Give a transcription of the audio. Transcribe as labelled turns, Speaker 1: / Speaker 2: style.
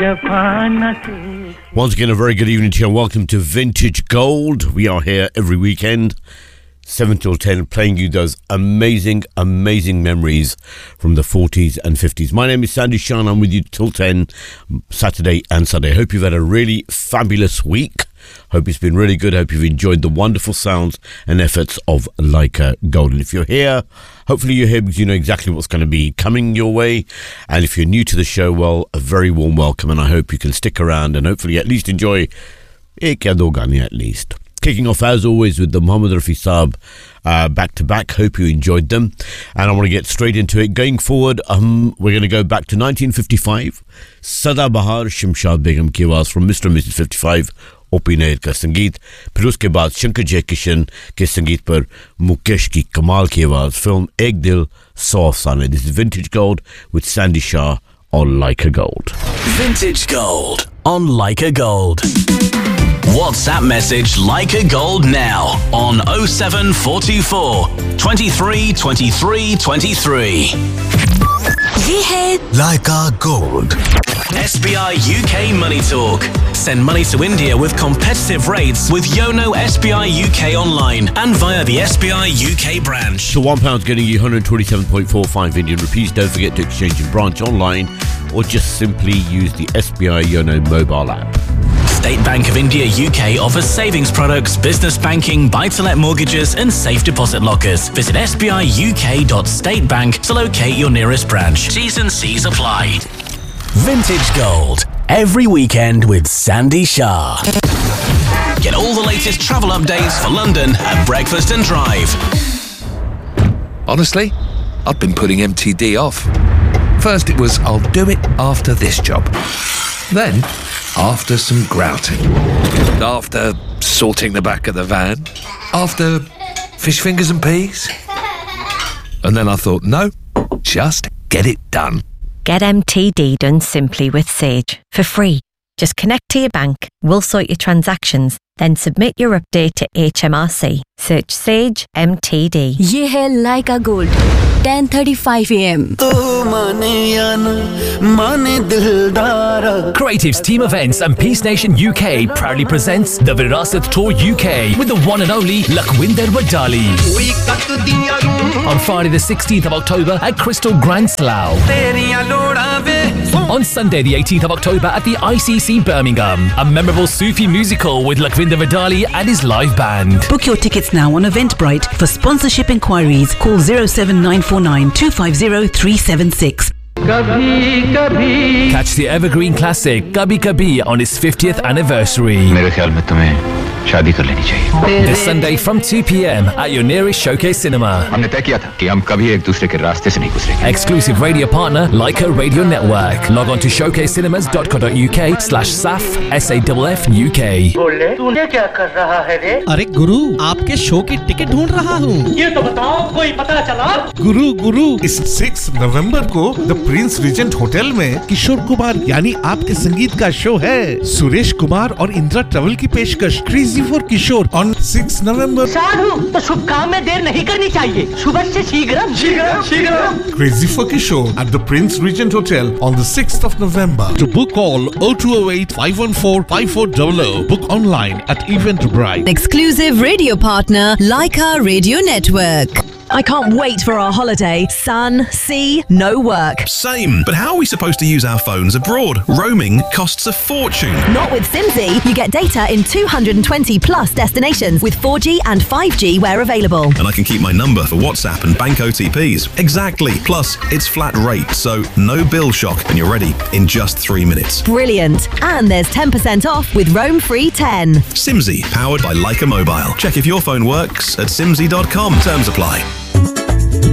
Speaker 1: Once again, a very good evening to you and welcome to Vintage Gold. We are here every weekend, 7 till 10, playing you those amazing memories from the 40s and 50s. My name is Sandy Shah and I'm with you till 10, Saturday and Sunday. Hope you've had a really fabulous week. Hope it's been really good. Hope you've enjoyed the wonderful sounds and efforts of Leica Gold. And if you're here, hopefully you're here because you know exactly what's going to be coming your way. And if you're new to the show, well, a very warm welcome. And I hope you can stick around and hopefully at least enjoy ek ya do gane at least. Kicking off as always with the Muhammad Rafi Saab back to back. Hope you enjoyed them. And I want to get straight into it. Going forward, we're going to go back to 1955. Sada Bahar, Shamshad Begum ki awaaz from Mr. and Mrs. 55. OP Nayyar का संगीत, फिर उसके बाद शंकर जयकिशन के संगीत पर मुकेश की कमाल की आवाज, फिल्म एक दिल सौ अफसाने. This is Vintage Gold with Sandy Shah on Leica Gold.
Speaker 2: Vintage Gold on Leica Gold. WhatsApp message Leica Gold now on 07424 23 23 23.
Speaker 3: ये है
Speaker 2: Leica Gold. SBI UK Money Talk. Send money to India with competitive rates with Yono SBI UK online and via the SBI UK branch.
Speaker 1: So £1 getting you 127.45 Indian rupees. Don't forget to exchange in branch online or just simply use the SBI Yono mobile app.
Speaker 2: State Bank of India UK offers savings products, business banking, buy-to-let mortgages and safe deposit lockers. Visit sbiuk.statebank to locate your nearest branch. T's and C's apply. Vintage Gold. Every weekend with Sandy Shah. Get all the latest travel updates for London at Breakfast and Drive.
Speaker 4: Honestly, I've been putting MTD off. First it was, I'll do it after this job. Then, after some grouting. After sorting the back of the van. After fish fingers and peas. And then I thought, no, just get it done.
Speaker 3: Get MTD done simply with Sage for free. Just connect to your bank, we'll sort your transactions, then submit your update to HMRC. Search Sage MTD.
Speaker 5: ये है Leica Gold, 10:35 AM.
Speaker 6: Creatives Team Events and Peace Nation UK proudly presents the Virasat Tour UK with the one and only Lakhwinder Wadali. On Friday the 16th of October at Crystal Grand Slough. On Sunday the 18th of October at the ICC Birmingham. A memorable Sufi musical with Lakhwinder Wadali and his live band.
Speaker 7: Book your tickets now on Eventbrite. For sponsorship inquiries, call 07949 250 376.
Speaker 6: Catch the evergreen classic Kabhi Kabhi on its 50th anniversary. This Sunday from 2 p.m. at your nearest Showcase Cinema. Exclusive radio partner Leica Radio Network. Log on to showcasecinemas.co.uk/SAF SAFF UK.
Speaker 8: अरे गुरु, आपके show की ticket ढूंढ रहा हूँ.
Speaker 9: ये तो बताओ, कोई पता चला?
Speaker 8: गुरु इस 6 नवंबर को द प्रिंस रीजेंट होटल में किशोर कुमार यानी आपके संगीत का शो है. सुरेश कुमार और इंदिरा ट्रेवल की पेशकश क्रेजी फॉर किशोर ऑन 6 नवंबर.
Speaker 9: साधु, तो शुभ काम में देर नहीं करनी चाहिए. सुबह से शीघ्रम.
Speaker 8: Crazy for Kishore at the Prince Regent Hotel on the 6th of November. To book, call 0208 514 5400. Book online at Eventbrite.
Speaker 5: Exclusive radio partner Leica Radio Network. I can't wait for our holiday. Sun, sea, no work.
Speaker 10: Same, but how are we supposed to use our phones abroad? Roaming costs a fortune.
Speaker 5: Not with Simsy. You get data in 220 plus destinations with 4G and 5G where available.
Speaker 10: And I can keep my number for WhatsApp and bank OTPs. Exactly. Plus, it's flat rate, so no bill shock and you're ready in just 3 minutes.
Speaker 5: Brilliant. And there's 10% off with Roam Free 10.
Speaker 10: Simsy, powered by Leica Mobile. Check if your phone works at simsy.com. Terms apply.